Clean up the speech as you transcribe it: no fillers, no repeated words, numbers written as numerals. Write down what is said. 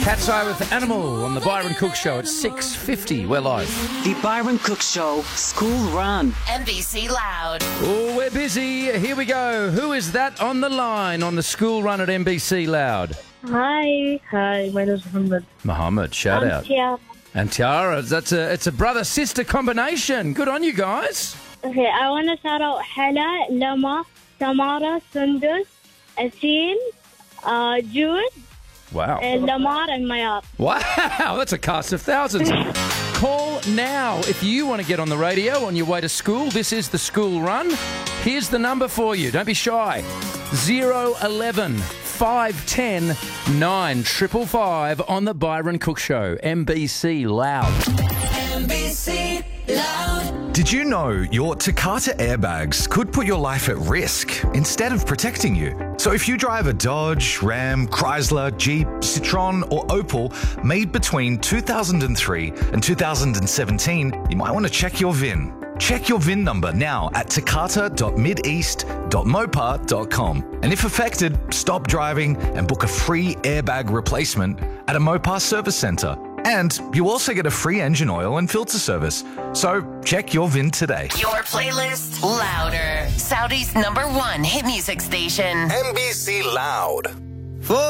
Cat's Eye with Animal on the Byron Cook Show at 6:50. We're live. The Byron Cook Show School Run. NBC Loud. Oh, we're busy. Here we go. Who is that on the line on the school run at NBC Loud? Hi, my name is Mohammed. Mohammed, shout out. Yeah. And Tiara, it's a brother-sister combination. Good on you guys. Okay, I want to shout out Hala, Lama, Tamara, Sundus, Asin, Jude, Wow. and Lamar and Mayar. Wow, that's a cast of thousands. Call now if you want to get on the radio on your way to school. This is the school run. Here's the number for you. Don't be shy. 011 510 9555 on the Byron Cook Show. NBC Loud. NBC Loud. Did you know your Takata airbags could put your life at risk instead of protecting you? So if you drive a Dodge, Ram, Chrysler, Jeep, Citroen or Opel made between 2003 and 2017, you might want to check your VIN. Check your VIN number now at takata.mideast.mopar.com. And if affected, stop driving and book a free airbag replacement at a Mopar service centre. And you also get a free engine oil and filter service. So check your VIN today. Your playlist louder. Saudi's #1 hit music station. NBC Loud.